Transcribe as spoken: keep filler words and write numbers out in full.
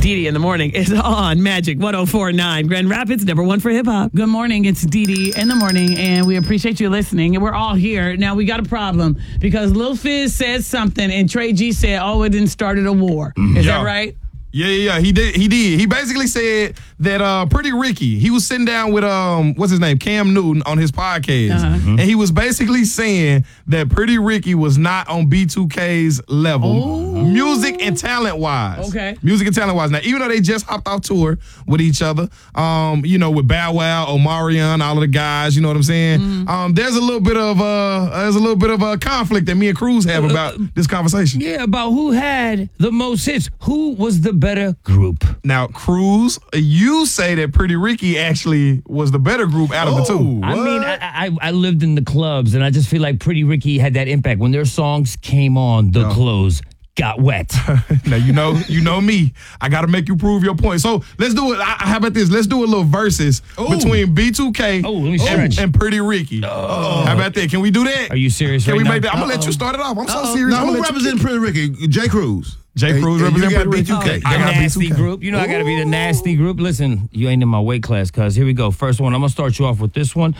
Dee in the morning is on Magic one oh four point nine. Grand Rapids, number one for hip hop. Good morning. It's Dee Dee in the morning, and we appreciate you listening. And we're all here. Now, we got a problem because Lil Fizz said something, and Trey G said, oh, it didn't started a war. Is Yeah. that right? Yeah, yeah, yeah. He did. He did. He basically said that uh, Pretty Ricky. He was sitting down with um, what's his name, Cam Newton, on his podcast, Uh-huh. and he was basically saying that Pretty Ricky was not on B two K's level, Oh. music and talent wise. Okay. music and talent wise. Now, even though they just hopped off tour with each other, um, you know, with Bow Wow, Omarion, all of the guys, you know what I'm saying? Mm-hmm. Um, there's a little bit of uh, there's a little bit of a conflict that me and Cruz have about this conversation. Yeah, about who had the most hits. Who was the better group? Now, Cruz, you say that Pretty Ricky actually was the better group out of the two. I mean, I, I I lived in the clubs, and I just feel like Pretty Ricky had that impact. When their songs came on, the clothes got wet. Now, you know you know me. I got to make you prove your point. So let's do it. I, how about this? Let's do a little verses between B two K Oh, let me and, stretch. and Pretty Ricky. How about that? Can we do that? Are you serious Can right we now? make that? I'm going to let you start it off. I'm so serious. Now, I'm who gonna let you- representing Pretty Ricky? Jay Cruz. Jay And- Cruz and you represent got Pretty B two K. Ricky. The I got B nasty two K. group. You know, I got to be the nasty group. Listen, you ain't in my weight class, cuz. Here we go. First one, I'm going to start you off with this one.